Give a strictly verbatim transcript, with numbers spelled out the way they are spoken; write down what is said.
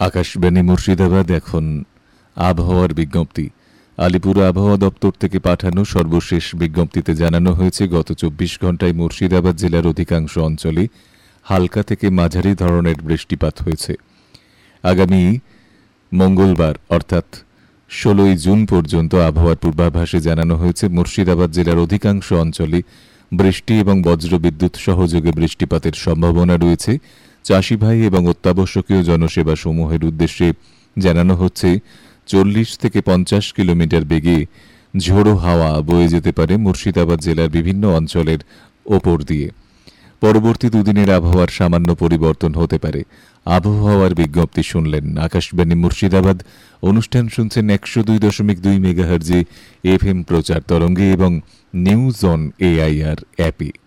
আকাশবাণী মুর্শিদাবাদ। এখন আবহাওয়ার বিজ্ঞপ্তি। আলিপুর আবহাওয়া দপ্তর থেকে পাঠানো সর্বশেষ বিজ্ঞপ্তিতে জানানো হয়েছে, গত চব্বিশ ঘন্টায় মুর্শিদাবাদ জেলার অধিকাংশ অঞ্চলে হালকা থেকে মাঝারি ধরনের বৃষ্টিপাত হয়েছে। আগামী মঙ্গলবার অর্থাৎ ষোলোই জুন পর্যন্ত আবহাওয়ার পূর্বাভাসে জানানো হয়েছে, মুর্শিদাবাদ জেলার অধিকাংশ অঞ্চলে বৃষ্টি এবং বজ্রবিদ্যুৎ সহযোগে বৃষ্টিপাতের সম্ভাবনা রয়েছে। চাষি ভাই এবং অত্যাবশ্যকীয় জনসেবা সমূহের উদ্দেশ্যে জানানো হচ্ছে, চল্লিশ থেকে পঞ্চাশ কিলোমিটার বেগে ঝোড়ো হাওয়া বয়ে যেতে পারে মুর্শিদাবাদ জেলার বিভিন্ন অঞ্চলের ওপর দিয়ে। পরবর্তী দুদিনের আবহাওয়ার সামান্য পরিবর্তন হতে পারে। আবহাওয়ার বিজ্ঞপ্তি শুনলেন। আকাশবাণী মুর্শিদাবাদ অনুষ্ঠান শুনছেন একশো দুই দশমিক দুই মেগাহার্জে এফ এম প্রচার তরঙ্গে এবং নিউজ অন এআইআর অ্যাপে।